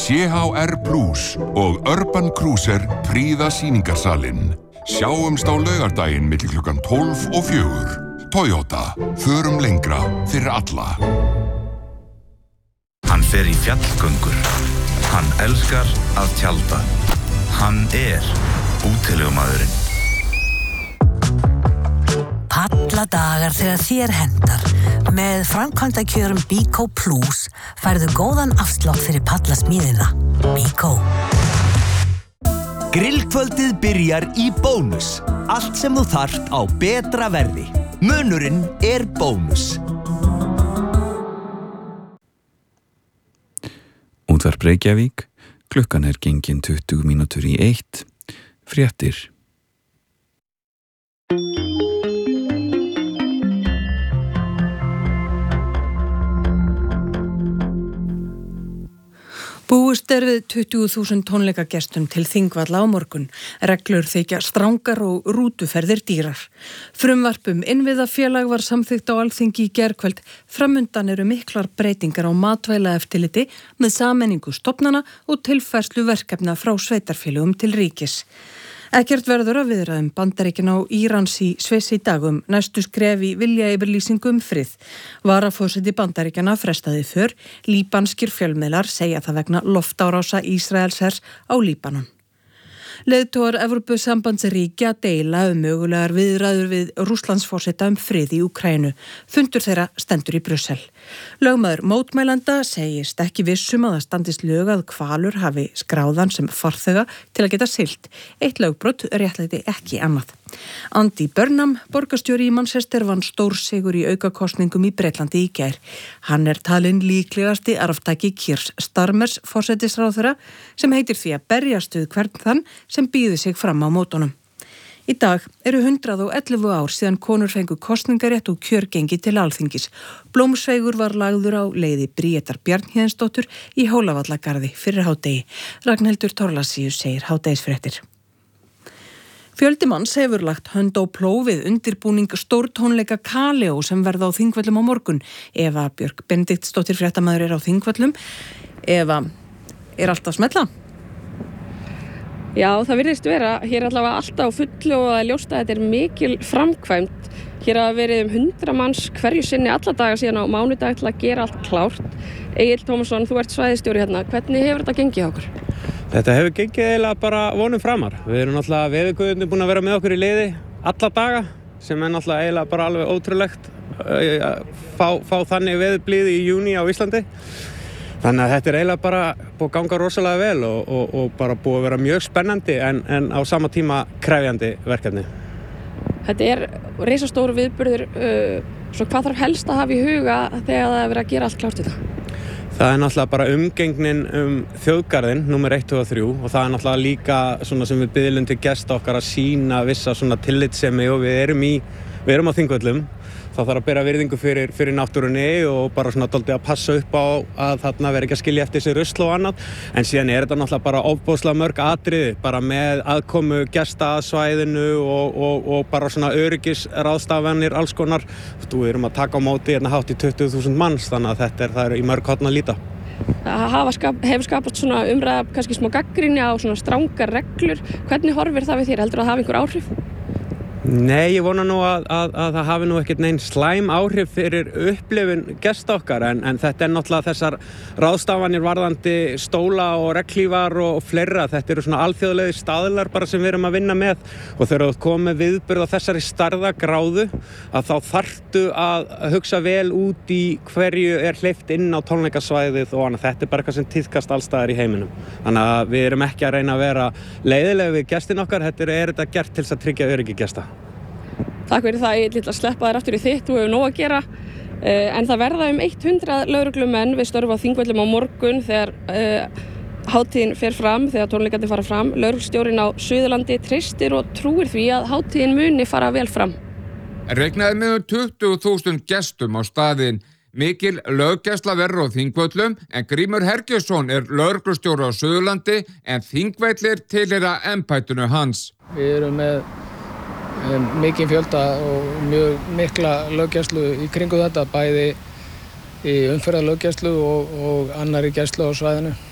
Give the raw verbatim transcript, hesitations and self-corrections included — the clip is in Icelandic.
C H R Plus og Urban Cruiser prýða sýningarsalinn. Sjáumst á laugardaginn milli klukkan tólf og fjögur. Toyota, förum lengra fyrir alla. Hann fer í fjallgöngur. Hann elskar að tjalda. Hann er útilegumaðurinn. Palladagar þegar þér hentar. Með framkvæmdakjörum Biko Plus færðu góðan afslátt fyrir pallasmíðina. Biko. Grillkvöldið byrjar í Bónus. Allt sem þú þarft á betra verði. Munurinn er Bónus. Útvarp Reykjavík, klukkan er gengin tuttugu mínútur í eitt, fréttir. Búist er við tuttugu þúsund tónleikagestum til Þingvalla á morgun. Reglur þykja strangar og rútuferðir dýrar. Frumvarp um innviðafélag var samþykkt á Alþingi í gærkvöld. Framundan eru miklar breytingar á matvælaeftirliti með sameiningu stofnana og tilfærslu verkefna frá sveitarfélögum til ríkis. Ekkert verður að viðræðum Bandaríkin á Írans í Sviss í dag um næstu skref í viljayfirlýsingu um frið. Varaforseti Bandaríkjanna frestaði för, líbanskir fjölmiðlar segja það vegna loftárása Ísraelshers á Líbanon. Leiðtogar Evrópusambandsríkja deila um mögulegar viðræður við Rússlandsforseta um frið í Úkraínu. Fundur þeirra stendur í Brussel. Lögmaður mótmælanda segist ekki vissum að það standist lög að Hvalur hafi skráðan sem farþega til að geta siglt. Eitt lögbrot réttlæti ekki annað. Andy Burnham, borgarstjóri í Manchester, vann stórsigur í aukakosningum í Bretlandi í gær. Hann er talinn líklegasti arftaki Keir Starmers forsætisráðherra sem heitir því að berjast við hvern þann sem býður sig fram á mótunum. Í dag eru hundrað og ellefu ár síðan konur fengu kosningarétt og kjörgengi til Alþingis. Blómsveigur var lagður á leiði Bríetar Bjarnhéðinsdóttur í Hólavallagarði fyrir hádegi. Ragnhildur Thorlacius segir hádegisfréttir. Fjöldi manns hefur lagt hönd á plóg við undirbúning stórtónleika Kaleo sem verða á Þingvöllum á morgun. Eva Björk Benediktsdóttir fréttamaður er á Þingvöllum. Eva, er allt að smella? Já, það virðist vera. Hér er allavega alltaf á fullu og að ljósta að þetta er mikil framkvæmt. Hér hafa verið um hundra manns hverju sinni alla daga síðan á mánudag til að gera allt klárt. Egill Tómasson, þú ert svæðisstjóri hérna. Hvernig hefur þetta gengið hjá okkur? Þetta hefur gengið eiginlega bara vonum framar. Við erum náttúrulega veðurguðirnir búin að vera með okkur í liði alla daga sem er náttúrulega eiginlega bara alveg ótrúlegt að fá, fá þannig veðurblíði í júní á Íslandi. Þannig að þetta er eiginlega bara búið að ganga rosalega vel og, og, og bara búið að vera mjög spennandi en, en á sama tíma krefjandi verkefni. Þetta er risastór viðburður, uh, svo hvað þarf helst að hafa í huga þegar það er verið að gera allt klárt þetta? Það er náttúrulega bara umgengnin um þjóðgarðinn, númer eitt og þrjú og það er náttúrulega líka svona sem við biðlum til gesta okkar að sýna vissa svona tillitssemi og við erum í, við erum á Þingvöllum. Það þarf að bera virðingu fyrir, fyrir náttúrunni og bara svona dálítið að passa upp á að þarna veri ekki að skilja eftir sig rusl og annað. En síðan er þetta náttúrulega bara ofboðslega mörg atriði, bara með aðkomu gesta að svæðinu og, og, og bara svona öryggisráðstafanir alls konar. Við erum að taka á móti hérna hátt í tuttugu þúsund manns, þannig að þetta er, það er í mörg horn að líta. Það skap, hefur skapast svona umræða, kannski smá gagnrýni á svona strangar reglur. Hvernig horfir það við þér? Heldur það að hafa einhver áhrif? Nei, ég vona nú að, að, að það hafi nú ekkert neinn slæm áhrif fyrir upplifun gesta okkar en, en þetta er náttúrulega þessar ráðstafanir varðandi stóla og regnhlífar og, og fleira. Þetta eru svona alþjóðlegi staðlar bara sem við erum að vinna með og þegar þú komið með viðburð á þessari stærðagráðu að þá þarftu að hugsa vel út í hverju er hleypt inn á tónleikasvæðið og annað. Þetta er bara eitthvað sem tíðkast allstaðar í heiminum. Þannig að við erum ekki að reyna að vera leiðileg við gestin okkar. Þetta er, er þetta gert til þess að tryggja öryggi gesta. Takk fyrir það, ég ætla að sleppa þér aftur í þitt, þú hefur nóg að gera. En það verða um hundrað lögreglumenn við störf á Þingvöllum á morgun þegar uh, hátíðin fer fram, þegar tónleikarnir fara fram. Lögreglustjórinn á Suðurlandi treystir og trúir því að hátíðin muni fara vel fram. Reiknaði með um tuttugu þúsund gestum á staðinn. Mikil löggæsla verður á Þingvöllum en Grímur Hergeirsson er lögreglustjóri á Suðurlandi en Þingvellir tilheyra embættinu hans. Við erum með um, mikinn fjölda og mjög mikla löggæslu í kringu þetta, bæði í umferðarlöggæslu og, og annarri gæslu á svæðinu.